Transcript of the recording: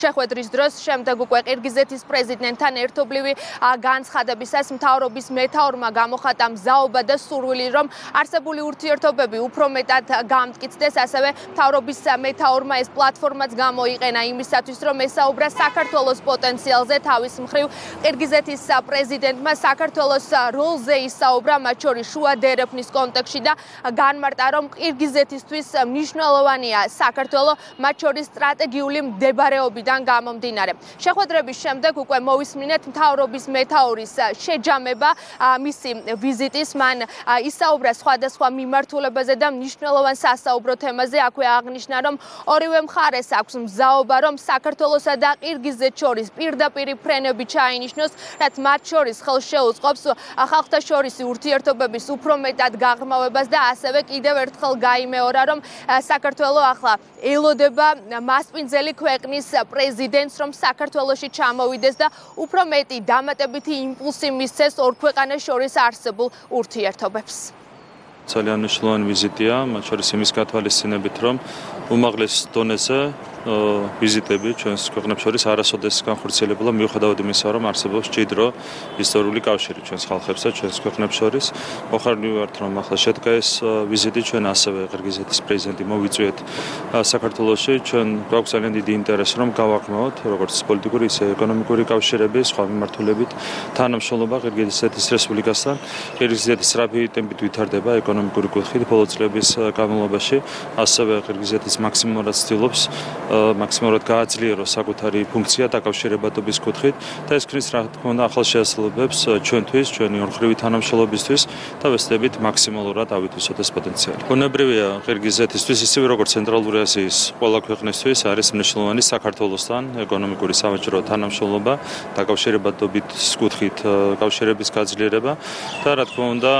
შეხვედრის დროს შემდეგ უკვე ყირგიზეთის პრეზიდენტთან ერთობლივი განცხადებისას მთავრობის მეთაურმა გამოხატა მზაობა და სურვილი, რომ არსებული ურთიერთობები უფრო მეტად გამტკიცდეს, ასევე მთავრობის მეთაურმა ეს პლატფორმაც გამოიყენა იმისათვის, რომ ესაუბრა საქართველოს პოტენციალზე. თავის მხრივ ყირგიზეთის პრეზიდენტმა საქართველოს როლზე ისაუბრა, მათ შორის შუა დერეფნის კონტექსტში და განმარტა, რომ ყირგიზეთისთვის მნიშვნელოვანია საქართველო, მათ შორის სტრატეგიული მდებარეობიდან გამომდინარე. შეხვედრების შემდეგ უკვე მოვისმინეთ მთავრობის მეთაურის შეჯამება მისი ვიზიტის. მან ისაუბრა სხვადასხვა მიმართულებაზე და მნიშვნელოვან სასაუბრო თემაზე. აქვე აღნიშნა, რომ ორივე მხარეს აქვს მზაობა, რომ საქართველოსა და ყირგიზეთს შორის პირდაპირი ფრენები ჩაინიშნოს, რაც მათ შორის ხელს შეუწყობს ხალხთა შორისი ურთიერთობების უფრო მეტად გაღრმავებას და ასევე კიდევ ერთხელ გაიმეორა, რომ საქართველო ახლა ელოდება მასპინძელი ქვეყნის პრეზიდენტს, რომ საქართველოში ჩამოვიდეს და უფრო მეტი დამატებითი იმპულსი მისცეს ორ ქვეყანას შორის არსებულ ურთიერთობებს. ძალიან მნიშვნელოვანი ვიზიტია, მათ შორის იმის გათვალისწინებით, რომ უმაღლეს დონეზე ვიზიტები ჩვენს ქვეყნებს შორის არასოდეს განხორციელებულა, მიუხედავად იმისა, რომ არსებობს მჭიდრო ისტორიული კავშირი ჩვენს ხალხებს და ჩვენს ქვეყნებს შორის. მოხარული ვართ, რომ ახლა შედგა ეს ვიზიტი, ჩვენ ასევე ყირგიზეთის პრეზიდენტი მოვიწვიეთ საქართველოში. ჩვენ გვაქვს ძალიან დიდი ინტერესი, რომ გავაღრმავოთ როგორც პოლიტიკური, ისე ეკონომიკური კავშირები, სხვა მიმართულებით თანამშრომლობა ყირგიზეთის რესპუბლიკასთან. ყირგიზეთი სწრაფი ტემპით ვითარდება ეკონომიკური კუთხით ბოლო წლების განმავლობაში, ასევე ყირგიზეთის მაქსიმალურად ცდილობს მაქსიმალურად გააძლიეროს საკუთარი ფუნქცია დაკავშირებადობის კუთხით და ეს ქმნის, რა თქმა უნდა, ახალ შეასრულებებს ჩვენთვის, ჩვენი ორმხრივი თანამშრომლობისთვის და ვეცდებით მაქსიმალურად ავითვისოთ ეს პოტენციალი. ბუნებრივია, ყირგიზეთისთვის ისევე როგორც ცენტრალური აზიის ყველა ქვეყნისთვის არის მნიშვნელოვანი საქართველოსთან ეკონომიკური სამეჯრო თანამშრომლობა, დაკავშირებადობის კუთხით კავშირების გაძლიერება და რა თქმა უნდა